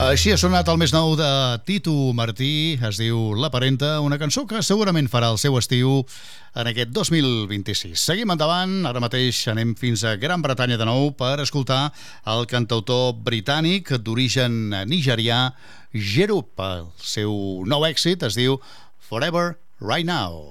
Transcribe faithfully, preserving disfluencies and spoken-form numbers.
Així ha sonat el més nou de Tito Martí, es diu La Parenta, una cançó que segurament farà el seu estiu en aquest dos mil vint-i-sis. Seguim endavant, ara mateix anem fins a Gran Bretanya de nou per escoltar el cantautor britànic d'origen nigerià, Jerup. El seu nou èxit es diu Forever Right Now.